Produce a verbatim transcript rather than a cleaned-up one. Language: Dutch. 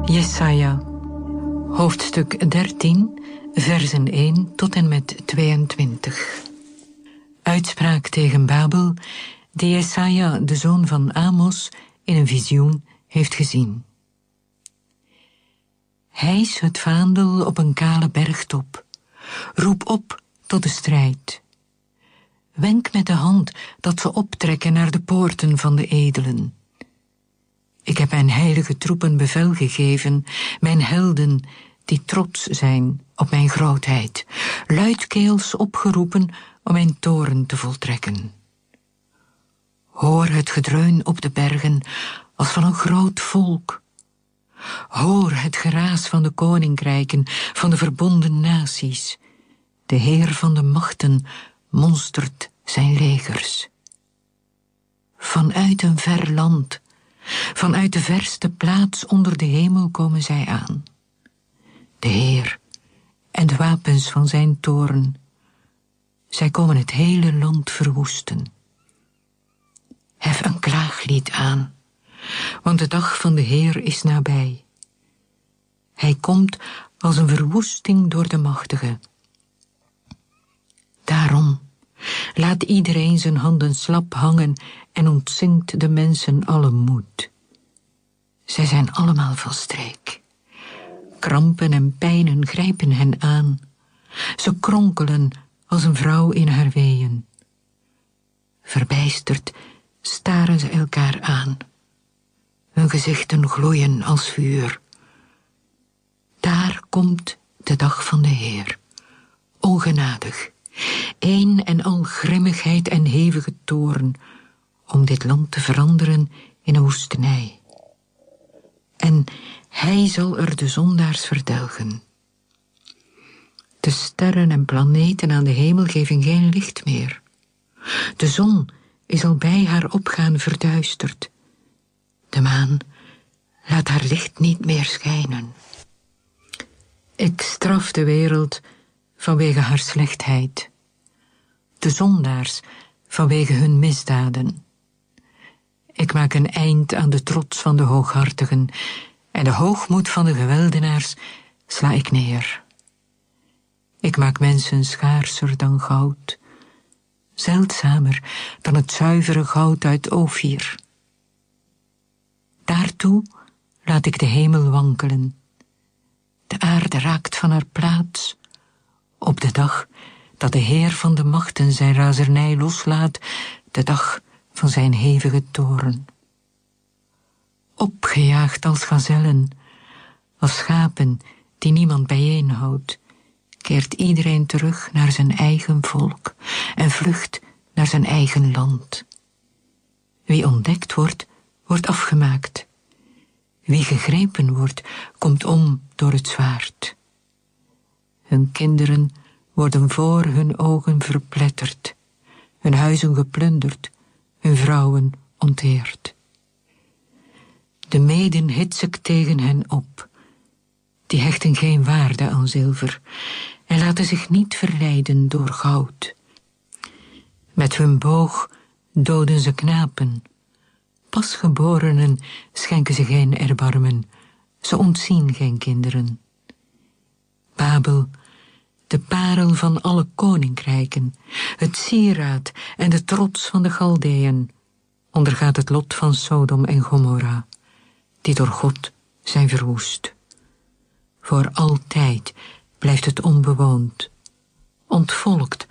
Jesaja, hoofdstuk dertien, versen één tot en met tweeëntwintig. Uitspraak tegen Babel, die Jesaja, de zoon van Amos, in een visioen heeft gezien. Hijs het vaandel op een kale bergtop. Roep op tot de strijd. Wenk met de hand dat ze optrekken naar de poorten van de edelen. Ik heb mijn heilige troepen bevel gegeven, mijn helden die trots zijn op mijn grootheid, luidkeels opgeroepen om mijn toren te voltrekken. Hoor het gedreun op de bergen als van een groot volk. Hoor het geraas van de koninkrijken, van de verbonden naties. De Heer van de machten monstert zijn legers. Vanuit een ver land, vanuit de verste plaats onder de hemel komen zij aan. De Heer en de wapens van zijn toren. Zij komen het hele land verwoesten. Hef een klaaglied aan, want de dag van de Heer is nabij. Hij komt als een verwoesting door de machtige. Daarom laat iedereen zijn handen slap hangen en ontzinkt de mensen alle moed. Zij zijn allemaal van streek. Krampen en pijnen grijpen hen aan. Ze kronkelen als een vrouw in haar weeën. Verbijsterd staren ze elkaar aan. Hun gezichten gloeien als vuur. Daar komt de dag van de Heer, ongenadig, een en al grimmigheid en hevige toorn, om dit land te veranderen in een woestenij. En hij zal er de zondaars verdelgen. De sterren en planeten aan de hemel geven geen licht meer. De zon is al bij haar opgaan verduisterd. De maan laat haar licht niet meer schijnen. Ik straf de wereld vanwege haar slechtheid, de zondaars vanwege hun misdaden. Ik maak een eind aan de trots van de hooghartigen en de hoogmoed van de geweldenaars sla ik neer. Ik maak mensen schaarser dan goud, zeldzamer dan het zuivere goud uit Ofir. Daartoe laat ik de hemel wankelen. De aarde raakt van haar plaats. Op de dag dat de Heer van de machten zijn razernij loslaat, de dag van zijn hevige toorn. Opgejaagd als gazellen, als schapen die niemand bijeenhoudt, keert iedereen terug naar zijn eigen volk en vlucht naar zijn eigen land. Wie ontdekt wordt, wordt afgemaakt. Wie gegrepen wordt, komt om door het zwaard. Hun kinderen worden voor hun ogen verpletterd, hun huizen geplunderd, hun vrouwen onteerd. De meeden hits ik tegen hen op. Die hechten geen waarde aan zilver en laten zich niet verleiden door goud. Met hun boog doden ze knapen. Pasgeborenen schenken ze geen erbarmen, ze ontzien geen kinderen. Babel, de parel van alle koninkrijken, het sieraad en de trots van de Galdeën, ondergaat het lot van Sodom en Gomorra, die door God zijn verwoest. Voor altijd blijft het onbewoond, ontvolkt